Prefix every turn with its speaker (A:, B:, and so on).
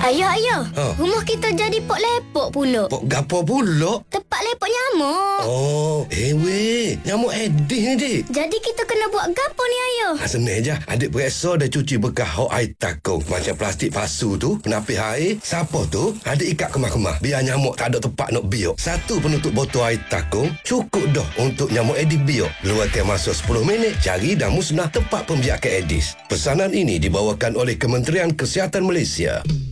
A: Ayah.
B: Rumah kita jadi pok lepok pula.
A: Pok gapo pula?
B: Tempat lepok nyamuk.
A: Oh, weh. Nyamuk Aedes ni, dik.
B: Jadi kita kena buat gapo ni, ayah?
A: Senang je. Adik periksa dah cuci bekas hok air takung. Macam plastik pasu tu, penapis air. Siapa tu? Adik ikat kemah-kemah. Biar nyamuk tak ada tempat nak biok. Satu penutup botol air takung cukup dah untuk nyamuk Aedes biok. Luarkan masa 10 minit. Cari dan musnah tempat pembiakan Aedes. Pesanan ini dibawakan oleh Kementerian Kesihatan Malaysia.